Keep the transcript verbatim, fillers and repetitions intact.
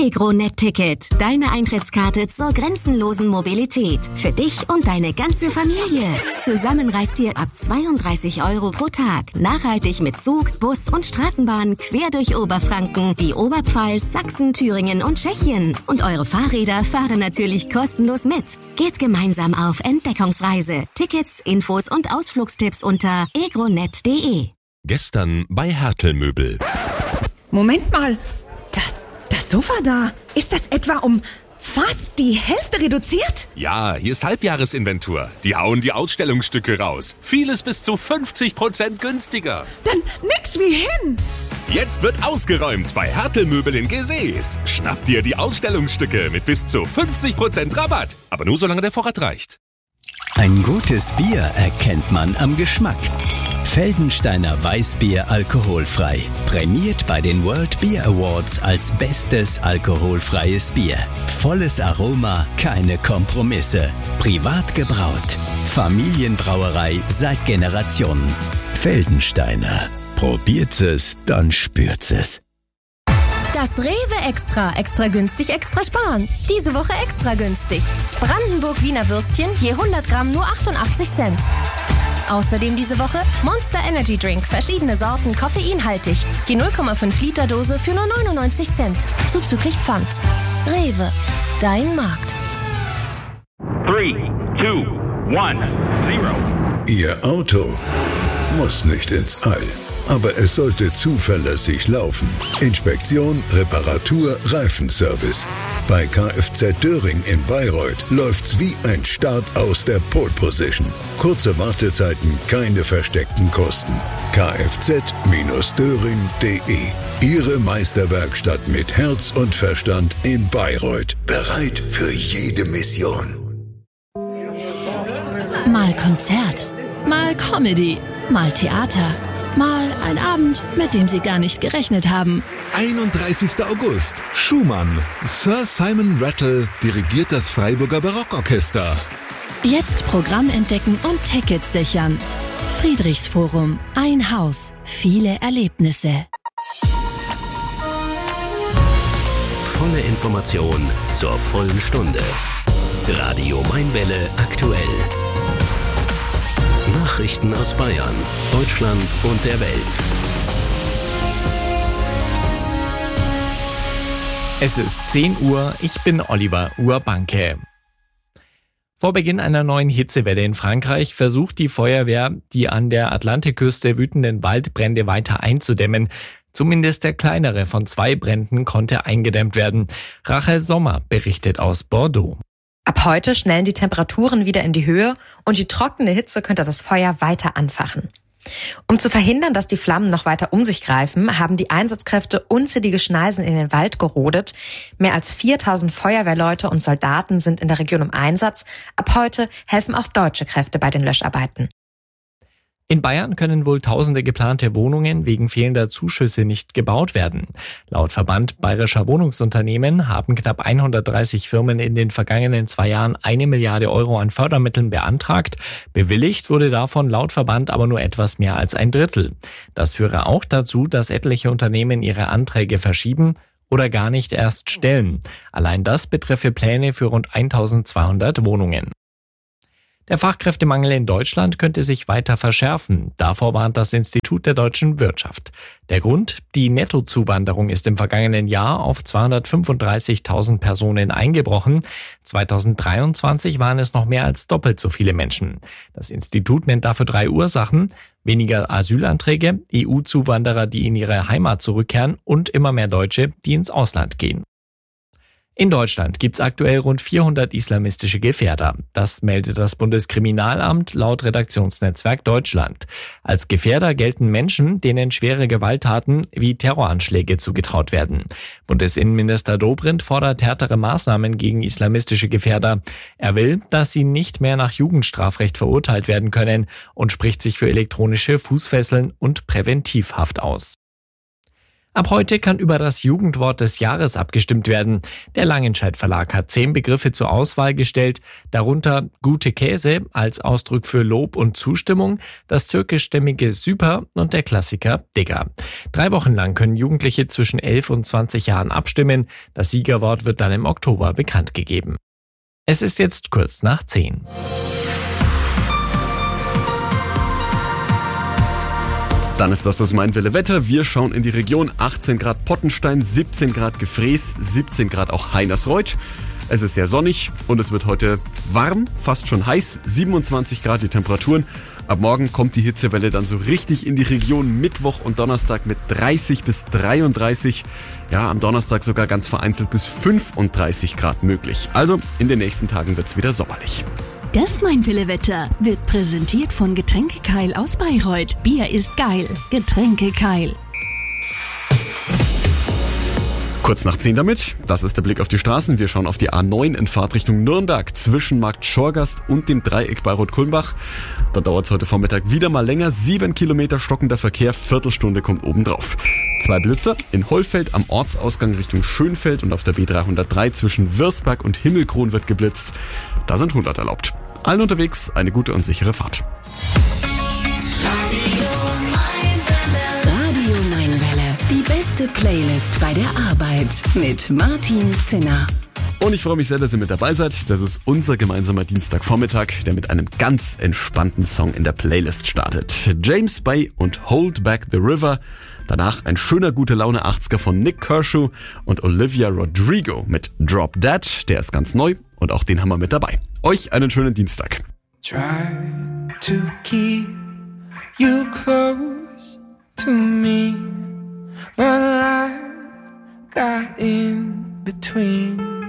EgroNet-Ticket, deine Eintrittskarte zur grenzenlosen Mobilität. Für dich und deine ganze Familie. Zusammen reist ihr ab zweiunddreißig Euro pro Tag. Nachhaltig mit Zug, Bus und Straßenbahn quer durch Oberfranken, die Oberpfalz, Sachsen, Thüringen und Tschechien. Und eure Fahrräder fahren natürlich kostenlos mit. Geht gemeinsam auf Entdeckungsreise. Tickets, Infos und Ausflugstipps unter egronet punkt de. Gestern bei Hertel Möbel. Moment mal, das, das Sofa da, ist das etwa um fast die Hälfte reduziert? Ja, hier ist Halbjahresinventur. Die hauen die Ausstellungsstücke raus. Vieles bis zu fünfzig Prozent günstiger. Dann nix wie hin. Jetzt wird ausgeräumt bei Hertel Möbel in Gesäß. Schnapp dir die Ausstellungsstücke mit bis zu fünfzig Prozent Rabatt. Aber nur solange der Vorrat reicht. Ein gutes Bier erkennt man am Geschmack. Feldensteiner Weißbier alkoholfrei. Prämiert bei den World Beer Awards als bestes alkoholfreies Bier. Volles Aroma, keine Kompromisse. Privat gebraut. Familienbrauerei seit Generationen. Feldensteiner. Probiert es, dann spürt's es. Das Rewe Extra. Extra günstig, extra sparen. Diese Woche extra günstig. Brandenburg-Wiener Würstchen je hundert Gramm nur achtundachtzig Cent. Außerdem diese Woche Monster Energy Drink, verschiedene Sorten, koffeinhaltig. Die null Komma fünf Liter Dose für nur neunundneunzig Cent. Zuzüglich Pfand. Rewe, dein Markt. drei, zwei, eins, null. Ihr Auto muss nicht ins All, aber es sollte zuverlässig laufen. Inspektion, Reparatur, Reifenservice. Bei Kfz Döring in Bayreuth läuft's wie ein Start aus der Pole Position. Kurze Wartezeiten, keine versteckten Kosten. kfz Döring punkt de. Ihre Meisterwerkstatt mit Herz und Verstand in Bayreuth. Bereit für jede Mission. Mal Konzert, mal Comedy, mal Theater. Mal ein Abend, mit dem Sie gar nicht gerechnet haben. einunddreißigster August. Schumann. Sir Simon Rattle dirigiert das Freiburger Barockorchester. Jetzt Programm entdecken und Tickets sichern. Friedrichsforum. Ein Haus. Viele Erlebnisse. Volle Information zur vollen Stunde. Radio Mainwelle aktuell. Nachrichten aus Bayern, Deutschland und der Welt. Es ist zehn Uhr, ich bin Oliver Urbanke. Vor Beginn einer neuen Hitzewelle in Frankreich versucht die Feuerwehr, die an der Atlantikküste wütenden Waldbrände weiter einzudämmen. Zumindest der kleinere von zwei Bränden konnte eingedämmt werden. Rachel Sommer berichtet aus Bordeaux. Ab heute schnellen die Temperaturen wieder in die Höhe und die trockene Hitze könnte das Feuer weiter anfachen. Um zu verhindern, dass die Flammen noch weiter um sich greifen, haben die Einsatzkräfte unzählige Schneisen in den Wald gerodet. Mehr als viertausend Feuerwehrleute und Soldaten sind in der Region im Einsatz. Ab heute helfen auch deutsche Kräfte bei den Löscharbeiten. In Bayern können wohl tausende geplante Wohnungen wegen fehlender Zuschüsse nicht gebaut werden. Laut Verband Bayerischer Wohnungsunternehmen haben knapp hundertdreißig Firmen in den vergangenen zwei Jahren eine Milliarde Euro an Fördermitteln beantragt. Bewilligt wurde davon laut Verband aber nur etwas mehr als ein Drittel. Das führe auch dazu, dass etliche Unternehmen ihre Anträge verschieben oder gar nicht erst stellen. Allein das betreffe Pläne für rund eintausendzweihundert Wohnungen. Der Fachkräftemangel in Deutschland könnte sich weiter verschärfen. Davor warnt das Institut der deutschen Wirtschaft. Der Grund? Die Nettozuwanderung ist im vergangenen Jahr auf zweihundertfünfunddreißigtausend Personen eingebrochen. zweitausenddreiundzwanzig waren es noch mehr als doppelt so viele Menschen. Das Institut nennt dafür drei Ursachen: weniger Asylanträge, E U-Zuwanderer, die in ihre Heimat zurückkehren und immer mehr Deutsche, die ins Ausland gehen. In Deutschland gibt es aktuell rund vierhundert islamistische Gefährder. Das meldet das Bundeskriminalamt laut Redaktionsnetzwerk Deutschland. Als Gefährder gelten Menschen, denen schwere Gewalttaten wie Terroranschläge zugetraut werden. Bundesinnenminister Dobrindt fordert härtere Maßnahmen gegen islamistische Gefährder. Er will, dass sie nicht mehr nach Jugendstrafrecht verurteilt werden können und spricht sich für elektronische Fußfesseln und Präventivhaft aus. Ab heute kann über das Jugendwort des Jahres abgestimmt werden. Der Langenscheidt Verlag hat zehn Begriffe zur Auswahl gestellt, darunter gute Käse als Ausdruck für Lob und Zustimmung, das türkischstämmige Süper und der Klassiker Digger. Drei Wochen lang können Jugendliche zwischen elf und zwanzig Jahren abstimmen. Das Siegerwort wird dann im Oktober bekannt gegeben. Es ist jetzt kurz nach zehn. Dann ist das das Mein Wille Wetter. Wir schauen in die Region. achtzehn Grad Pottenstein, siebzehn Grad Gefrees, siebzehn Grad auch Heinersreuth. Es ist sehr sonnig und es wird heute warm, fast schon heiß, siebenundzwanzig Grad die Temperaturen. Ab morgen kommt die Hitzewelle dann so richtig in die Region. Mittwoch und Donnerstag mit dreißig bis dreiunddreißig. Ja, am Donnerstag sogar ganz vereinzelt bis fünfunddreißig Grad möglich. Also in den nächsten Tagen wird's wieder sommerlich. Das Mein Wille Wetter wird präsentiert von Getränke Keil aus Bayreuth. Bier ist geil. Getränke Keil. Kurz nach zehn damit, das ist der Blick auf die Straßen. Wir schauen auf die A neun in Fahrtrichtung Nürnberg zwischen Markt Schorgast und dem Dreieck Bayreuth-Kulmbach. Da dauert es heute Vormittag wieder mal länger. Sieben Kilometer stockender Verkehr, Viertelstunde kommt obendrauf. Zwei Blitzer in Hollfeld am Ortsausgang Richtung Schönfeld und auf der B dreihundertdrei zwischen Wirsberg und Himmelkron wird geblitzt. Da sind hundert erlaubt. Allen unterwegs eine gute und sichere Fahrt. Radio Mein Welle, die beste Playlist bei der Arbeit mit Martin Zinner. Und ich freue mich sehr, dass ihr mit dabei seid. Das ist unser gemeinsamer Dienstagvormittag, der mit einem ganz entspannten Song in der Playlist startet. James Bay und Hold Back the River. Danach ein schöner gute Laune achtziger von Nick Kershaw und Olivia Rodrigo mit Drop Dead. Der ist ganz neu und auch den haben wir mit dabei. Euch einen schönen Dienstag. Try to keep you close to me, but I got in between.